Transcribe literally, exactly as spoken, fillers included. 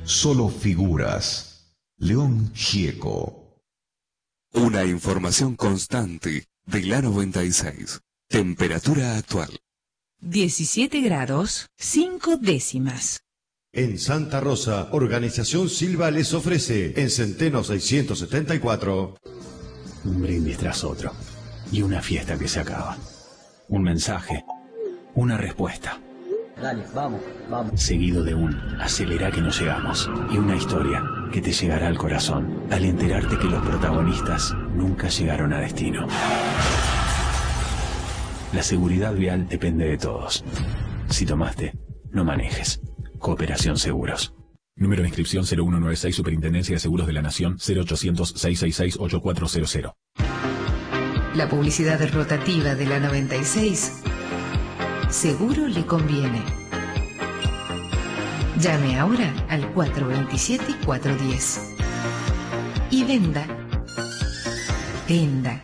solo figuras. León Gieco. Una información constante de la noventa y seis. Temperatura actual. diecisiete grados, cinco décimas. En Santa Rosa, Organización Silva les ofrece, en Centeno seiscientos setenta y cuatro... Un brindis tras otro. Y una fiesta que se acaba. Un mensaje. Una respuesta. Dale, vamos, vamos. Seguido de un acelera que no llegamos. Y una historia que te llegará al corazón al enterarte que los protagonistas nunca llegaron a destino. La seguridad vial depende de todos. Si tomaste, no manejes. Cooperación Seguros. Número de inscripción cero uno nueve seis, Superintendencia de Seguros de la Nación, cero ochocientos, seiscientos sesenta y seis, ochenta y cuatro cero cero. La publicidad rotativa de la noventa y seis seguro le conviene. Llame ahora al cuatro veintisiete, cuatrocientos diez. Y venda. Venda.